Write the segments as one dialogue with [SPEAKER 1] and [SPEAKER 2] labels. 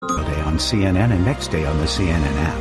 [SPEAKER 1] Today on CNN and next day on the CNN app.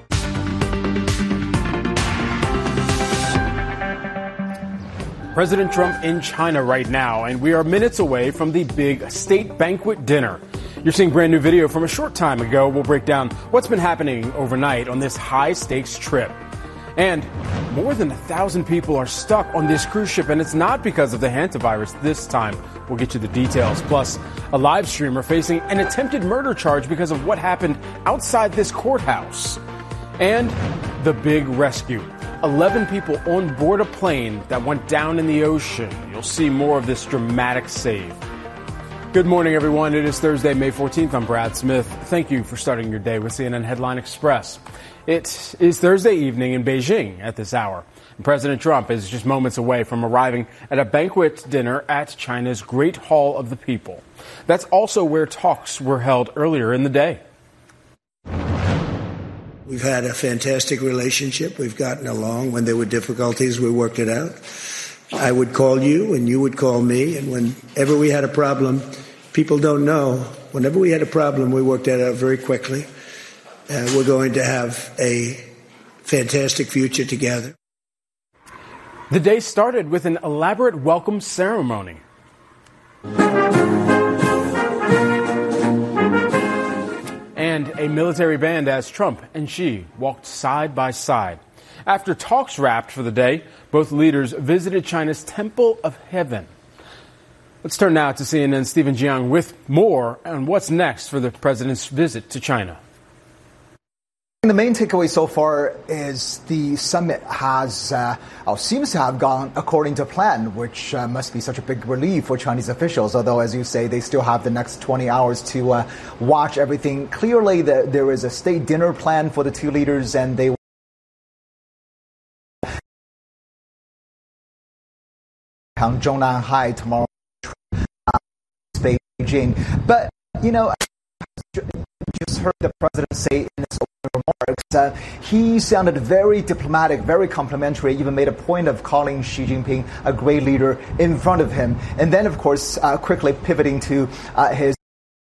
[SPEAKER 2] President Trump in China right now, and we are minutes away from the big state banquet dinner. You're seeing brand new video from a short time ago. We'll break down what's been happening overnight on this high-stakes trip. And more than 1,000 people are stuck on this cruise ship, and it's not because of the hantavirus this time. We'll get you the details. Plus, a live streamer facing an attempted murder charge because of what happened outside this courthouse. And the big rescue. 11 people on board a plane that went down in the ocean. You'll see more of this dramatic save. Good morning, everyone. It is Thursday, May 14th. I'm Brad Smith. Thank you for starting your day with CNN Headline Express. It is Thursday evening in Beijing at this hour. And President Trump is just moments away from arriving at a banquet dinner at China's Great Hall of the People. That's also where talks were held earlier in the day.
[SPEAKER 3] We've had a fantastic relationship. We've gotten along. When there were difficulties, we worked it out. I would call you and you would call me. And whenever we had a problem, people don't know. Whenever we had a problem, we worked it out very quickly. We're going to have a fantastic future together.
[SPEAKER 2] The day started with an elaborate welcome ceremony. And a military band as Trump and Xi walked side by side. After talks wrapped for the day, both leaders visited China's Temple of Heaven. Let's turn now to CNN's Stephen Jiang with more on what's next for the president's visit to China.
[SPEAKER 4] The main takeaway so far is the summit seems to have gone according to plan, which must be such a big relief for Chinese officials. Although, as you say, they still have the next 20 hours to watch everything. Clearly, there is a state dinner plan for the two leaders, and they Zhongnan High tomorrow, Beijing. But just heard the president say in his opening remarks, he sounded very diplomatic, very complimentary, even made a point of calling Xi Jinping a great leader in front of him. And then, of course, quickly pivoting to his